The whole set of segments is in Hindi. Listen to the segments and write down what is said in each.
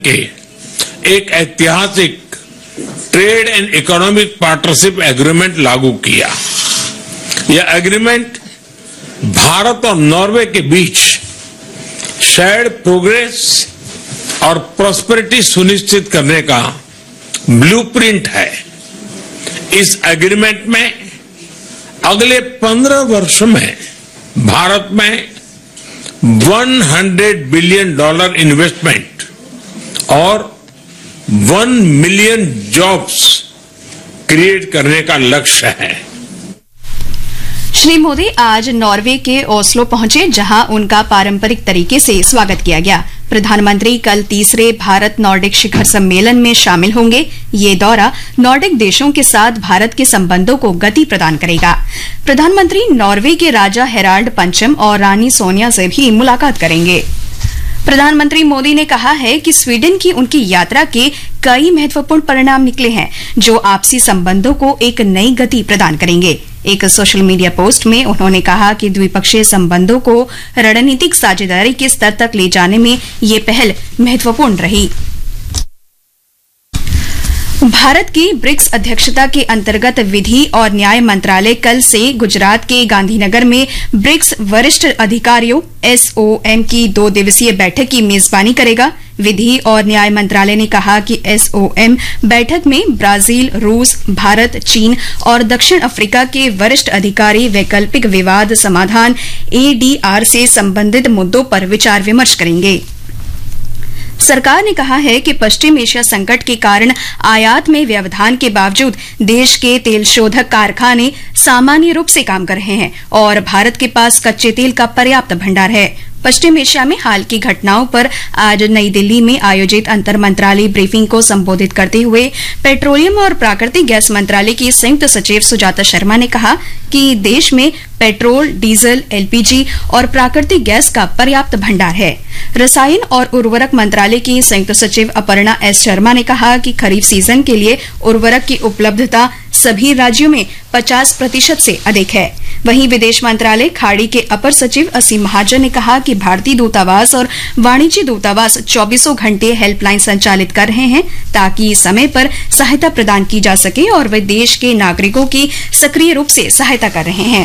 के एक ऐतिहासिक trade and economic partnership agreement लागू किया। यह एग्रीमेंट भारत और नॉर्वे के बीच शेयर्ड प्रोग्रेस और प्रॉस्पेरिटी सुनिश्चित करने का ब्लूप्रिंट है। इस एग्रीमेंट में अगले 15 वर्ष में भारत में $100 बिलियन इन्वेस्टमेंट और 1 मिलियन जॉब्स क्रिएट करने का लक्ष्य है। श्री मोदी आज नॉर्वे के ओस्लो पहुंचे, जहां उनका पारंपरिक तरीके से स्वागत किया गया। प्रधानमंत्री कल तीसरे भारत नॉर्डिक शिखर सम्मेलन में शामिल होंगे। ये दौरा नॉर्डिक देशों के साथ भारत के संबंधों को गति प्रदान करेगा। प्रधानमंत्री नॉर्वे के राजा हेराल्ड पंचम और रानी सोनिया से भी मुलाकात करेंगे। प्रधानमंत्री मोदी ने कहा है कि स्वीडन की उनकी यात्रा के कई महत्वपूर्ण परिणाम निकले हैं, जो आपसी संबंधों को एक नई गति प्रदान करेंगे। एक सोशल मीडिया पोस्ट में उन्होंने कहा कि द्विपक्षीय संबंधों को रणनीतिक साझेदारी के स्तर तक ले जाने में ये पहल महत्वपूर्ण रही। भारत की ब्रिक्स अध्यक्षता के अंतर्गत विधि और न्याय मंत्रालय कल से गुजरात के गांधीनगर में ब्रिक्स वरिष्ठ अधिकारियों SOM की 2 दिवसीय बैठक की मेजबानी करेगा। विधि और न्याय मंत्रालय ने कहा कि SOM बैठक में ब्राजील, रूस, भारत, चीन और दक्षिण अफ्रीका के वरिष्ठ अधिकारी वैकल्पिक विवाद समाधान ADR से संबंधित मुद्दों पर विचार विमर्श करेंगे। सरकार ने कहा है कि पश्चिम एशिया संकट के कारण आयात में व्यवधान के बावजूद देश के तेल शोधक कारखाने सामान्य रूप से काम कर रहे हैं और भारत के पास कच्चे तेल का पर्याप्त भंडार है। पश्चिम एशिया में हाल की घटनाओं पर आज नई दिल्ली में आयोजित अंतर मंत्रालय ब्रीफिंग को संबोधित करते हुए पेट्रोलियम और प्राकृतिक गैस मंत्रालय की संयुक्त सचिव सुजाता शर्मा ने कहा कि देश में पेट्रोल, डीजल, LPG और प्राकृतिक गैस का पर्याप्त भंडार है। रसायन और उर्वरक मंत्रालय की संयुक्त सचिव अपर्णा S शर्मा ने कहा कि खरीफ सीजन के लिए उर्वरक की उपलब्धता सभी राज्यों में 50% से अधिक है। वहीं विदेश मंत्रालय खाड़ी के अपर सचिव असीम महाजन ने कहा कि भारतीय दूतावास और वाणिज्य दूतावास 24 घंटे हेल्पलाइन संचालित कर रहे हैं, ताकि समय पर सहायता प्रदान की जा सके और वे देश के नागरिकों की सक्रिय रूप से सहायता कर रहे हैं।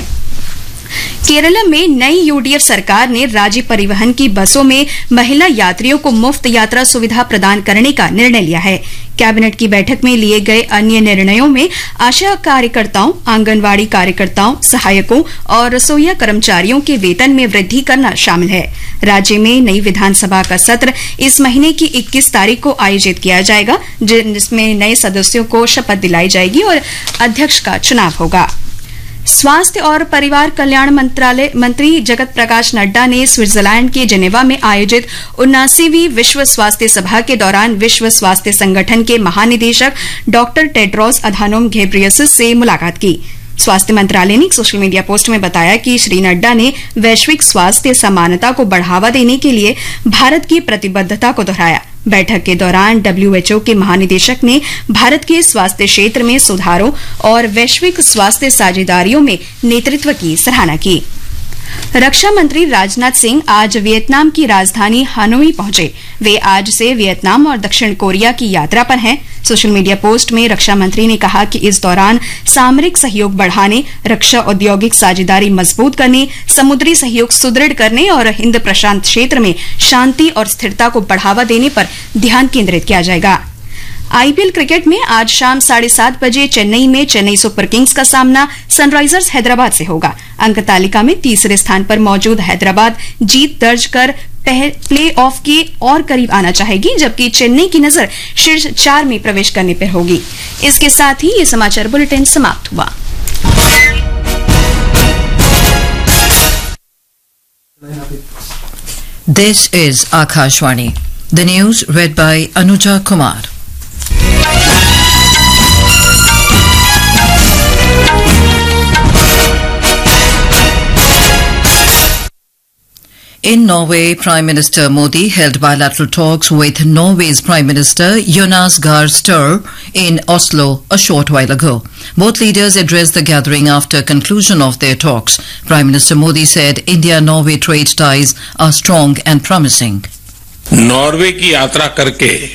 केरल में नई UDF सरकार ने राज्य परिवहन की बसों में महिला यात्रियों को मुफ्त यात्रा सुविधा प्रदान करने का निर्णय लिया है। कैबिनेट की बैठक में लिए गए अन्य निर्णयों में आशा कार्यकर्ताओं, आंगनवाड़ी कार्यकर्ताओं, सहायकों और रसोइया कर्मचारियों के वेतन में वृद्धि करना शामिल है। राज्य में नई विधानसभा का सत्र इस महीने की 21 तारीख को आयोजित किया जाएगा, जिसमें नए सदस्यों को शपथ दिलाई जाएगी और अध्यक्ष का चुनाव होगा। स्वास्थ्य और परिवार कल्याण मंत्री जगत प्रकाश नड्डा ने स्विट्जरलैंड के जेनेवा में आयोजित 79वीं विश्व स्वास्थ्य सभा के दौरान विश्व स्वास्थ्य संगठन के महानिदेशक डॉक्टर टेड्रोस अधानोम घेब्रेयेसस से मुलाकात की। स्वास्थ्य मंत्रालय ने एक सोशल मीडिया पोस्ट में बताया कि श्री नड्डा ने वैश्विक स्वास्थ्य समानता को बढ़ावा देने के लिए भारत की प्रतिबद्धता को दोहराया। बैठक के दौरान WHO के महानिदेशक ने भारत के स्वास्थ्य क्षेत्र में सुधारों और वैश्विक स्वास्थ्य साझेदारियों में नेतृत्व की सराहना की। रक्षा मंत्री राजनाथ सिंह आज वियतनाम की राजधानी हनोई पहुंचे। वे आज से वियतनाम और दक्षिण कोरिया की यात्रा पर हैं। सोशल मीडिया पोस्ट में रक्षा मंत्री ने कहा कि इस दौरान सामरिक सहयोग बढ़ाने, रक्षा औद्योगिक साझेदारी मजबूत करने, समुद्री सहयोग सुदृढ़ करने और हिंद प्रशांत क्षेत्र में शांति और स्थिरता को बढ़ावा देने पर ध्यान केंद्रित किया जाएगा। IPL क्रिकेट में आज शाम 7:30 बजे चेन्नई में चेन्नई सुपर किंग्स का सामना सनराइजर्स हैदराबाद से होगा। अंक तालिका में तीसरे स्थान पर मौजूद हैदराबाद जीत दर्ज कर प्ले ऑफ के और करीब आना चाहेगी, जबकि चेन्नई की नजर शीर्ष 4 में प्रवेश करने पर होगी। इसके साथ ही ये समाचार बुलेटिन समाप्त हुआ। This is Akashwani. The news read by Anuja Kumar. In Norway, Prime Minister Modi held bilateral talks with Norway's Prime Minister Jonas Gahr Støre in Oslo a short while ago. Both leaders addressed the gathering after conclusion of their talks. Prime Minister Modi said India-Norway trade ties are strong and promising. Norway की यात्रा करके